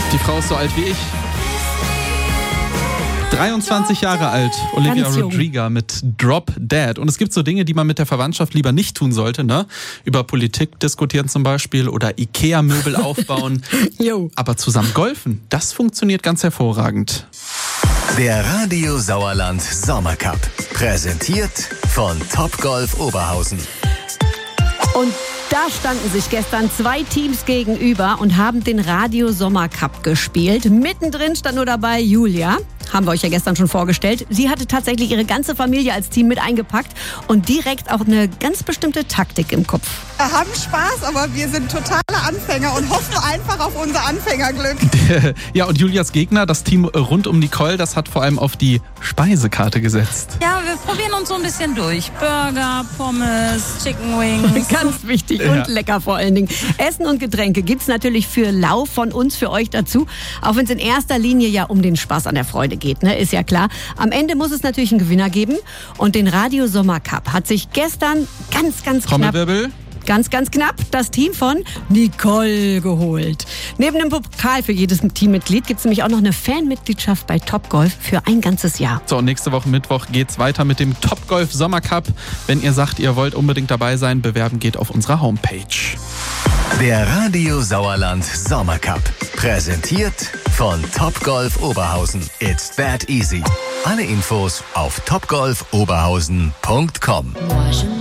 Die Frau ist so alt wie ich. 23 Jahre alt, Olivia Rodrigo mit Drop Dead. Und es gibt so Dinge, die man mit der Verwandtschaft lieber nicht tun sollte, ne? Über Politik diskutieren zum Beispiel oder Ikea-Möbel aufbauen. Aber zusammen golfen, das funktioniert ganz hervorragend. Der Radio Sauerland Sommercup. Präsentiert von Topgolf Oberhausen. Und da standen sich gestern 2 Teams gegenüber und haben den Radio Sommercup gespielt. Mittendrin stand nur dabei Julia. Haben wir euch ja gestern schon vorgestellt. Sie hatte tatsächlich ihre ganze Familie als Team mit eingepackt und direkt auch eine ganz bestimmte Taktik im Kopf. Wir haben Spaß, aber wir sind totale Anfänger und hoffen einfach auf unser Anfängerglück. Ja, und Julias Gegner, das Team rund um Nicole, das hat vor allem auf die Speisekarte gesetzt. Ja, wir probieren uns so ein bisschen durch. Burger, Pommes, Chicken Wings. Ganz wichtig und lecker vor allen Dingen. Essen und Getränke gibt's natürlich für lau von uns, für euch dazu. Auch wenn es in erster Linie ja um den Spaß an der Freude geht, ne? Ist ja klar. Am Ende muss es natürlich einen Gewinner geben. Und den Radio Sommercup hat sich gestern ganz knapp... Trommelwirbel. Ganz knapp das Team von Nicole geholt. Neben dem Pokal für jedes Teammitglied gibt es nämlich auch noch eine Fanmitgliedschaft bei Topgolf für ein ganzes Jahr. So, und nächste Woche Mittwoch geht's weiter mit dem Topgolf Sommercup. Wenn ihr sagt, ihr wollt unbedingt dabei sein, bewerben geht auf unserer Homepage. Der Radio Sauerland Sommercup. Präsentiert von Topgolf Oberhausen. It's that easy. Alle Infos auf topgolfoberhausen.com.